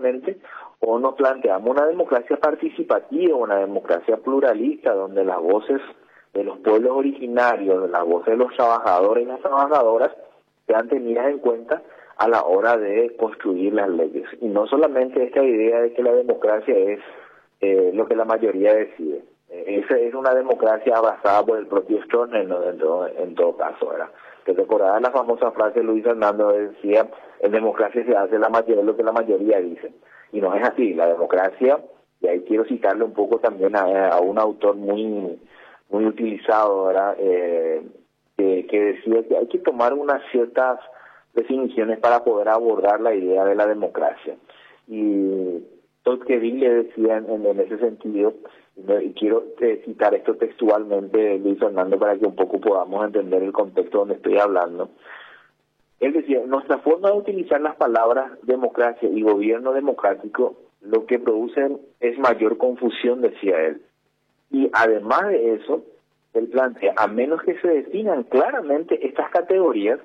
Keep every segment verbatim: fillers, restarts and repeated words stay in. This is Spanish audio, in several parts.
realmente, o nos planteamos una democracia participativa, una democracia pluralista, donde las voces de los pueblos originarios, las voces de los trabajadores y las trabajadoras sean tenidas en cuenta a la hora de construir las leyes. Y no solamente esta idea de que la democracia es eh, lo que la mayoría decide. Eh, esa es una democracia basada por el propio Stroessner, ¿no? en, todo, en todo caso, ¿verdad? Que recordaba la famosa frase de Luis Fernando, decía, en democracia se hace la mayoría lo que la mayoría dice. Y no es así, la democracia, y ahí quiero citarle un poco también a, a un autor muy muy utilizado, ¿verdad? Eh, que, que decía que hay que tomar unas ciertas definiciones para poder abordar la idea de la democracia. Y Tocqueville le decía en, en ese sentido, y quiero eh, citar esto textualmente, Luis Fernando, para que un poco podamos entender el contexto donde estoy hablando. Él decía, nuestra forma de utilizar las palabras democracia y gobierno democrático lo que producen es mayor confusión, decía él. Y además de eso, él plantea, a menos que se definan claramente estas categorías,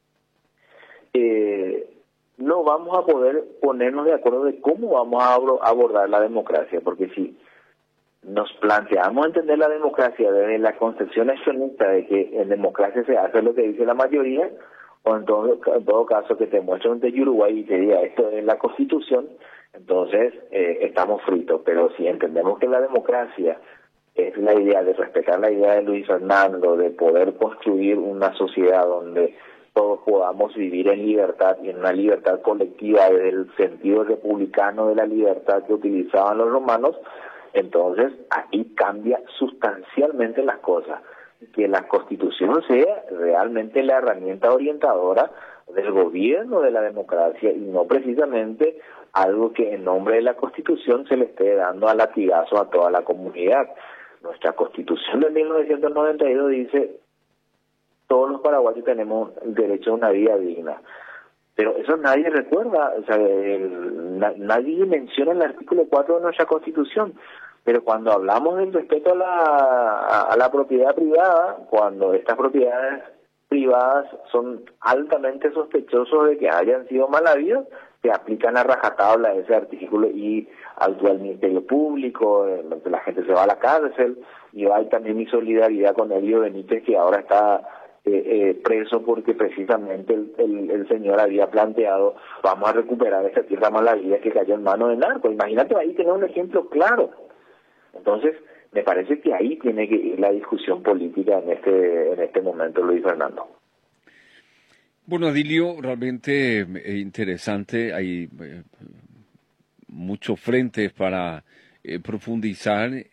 eh, no vamos a poder ponernos de acuerdo de cómo vamos a abordar la democracia, porque si nos planteamos entender la democracia desde la concepción accionista de que en democracia se hace lo que dice la mayoría, o en todo, en todo caso que te muestre un de Uruguay y te diga esto es la Constitución, entonces eh, estamos fritos. Pero si entendemos que la democracia es la idea de respetar la idea de Luis Fernando, de poder construir una sociedad donde todos podamos vivir en libertad y en una libertad colectiva desde el sentido republicano de la libertad que utilizaban los romanos, entonces ahí cambia sustancialmente las cosas. Que la Constitución sea realmente la herramienta orientadora del gobierno de la democracia y no precisamente algo que en nombre de la Constitución se le esté dando a latigazo a toda la comunidad. Nuestra Constitución de mil novecientos noventa y dos dice todos los paraguayos tenemos el derecho a una vida digna. Pero eso nadie recuerda, o sea, el, na, nadie menciona el artículo cuatro de nuestra Constitución. Pero cuando hablamos del respeto a la, a, a la propiedad privada, cuando estas propiedades privadas son altamente sospechosos de que hayan sido mal habidas, se aplican a rajatabla ese artículo y actúa el Ministerio Público, eh, la gente se va a la cárcel, y hay también mi solidaridad con Elio Benítez, que ahora está eh, eh, preso porque precisamente el, el, el señor había planteado, vamos a recuperar esa tierra malavida que cayó en manos de narcos. Imagínate, ahí tener un ejemplo claro. Entonces, me parece que ahí tiene que ir la discusión política en este en este momento, Luis Fernando. Bueno, Adilio, realmente interesante. Hay eh, muchos frentes para eh, profundizar. Eh,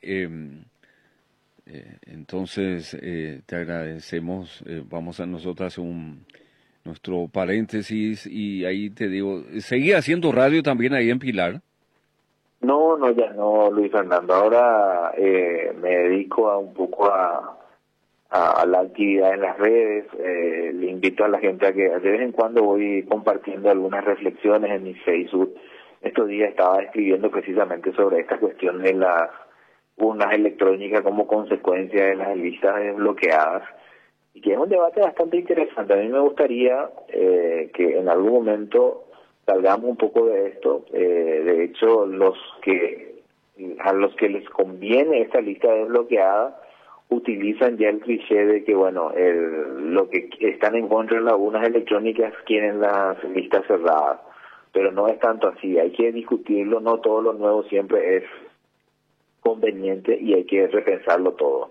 eh, entonces, eh, te agradecemos. Eh, vamos a nosotros hacer un, nuestro paréntesis y ahí te digo, ¿seguí haciendo radio también ahí en Pilar? No, no, ya no, Luis Fernando. Ahora eh, me dedico a un poco a, a, a la actividad en las redes. Eh, le invito a la gente a que de vez en cuando voy compartiendo algunas reflexiones en mi Facebook. Estos días estaba escribiendo precisamente sobre esta cuestión de las urnas electrónicas como consecuencia de las listas desbloqueadas, y que es un debate bastante interesante. A mí me gustaría eh, que en algún momento salgamos un poco de esto. Eh, de hecho, los que a los que les conviene esta lista desbloqueada utilizan ya el cliché de que, bueno, el, lo que están en contra de las urnas electrónicas quieren las listas cerradas, pero no es tanto así. Hay que discutirlo, no todo lo nuevo siempre es conveniente y hay que repensarlo todo.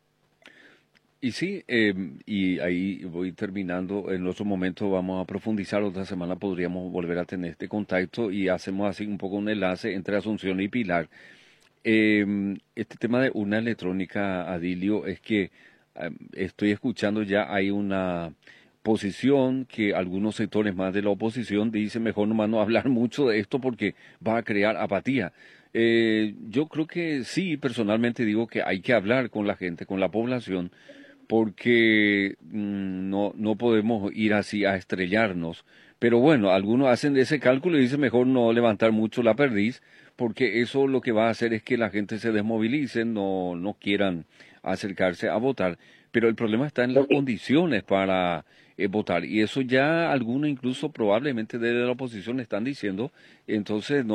Y sí, eh, y ahí voy terminando. En otro momento vamos a profundizar. Otra semana podríamos volver a tener este contacto y hacemos así un poco un enlace entre Asunción y Pilar. Eh, este tema de urna electrónica, Adilio, es que eh, estoy escuchando ya hay una posición que algunos sectores más de la oposición dicen mejor nomás no hablar mucho de esto porque va a crear apatía. Eh, yo creo que sí, personalmente digo que hay que hablar con la gente, con la población, porque mmm, no no podemos ir así a estrellarnos. Pero bueno, algunos hacen ese cálculo y dicen mejor no levantar mucho la perdiz, porque eso lo que va a hacer es que la gente se desmovilice, no, no quieran acercarse a votar. Pero el problema está en las condiciones para eh, votar, y eso ya algunos incluso probablemente desde la oposición están diciendo, entonces no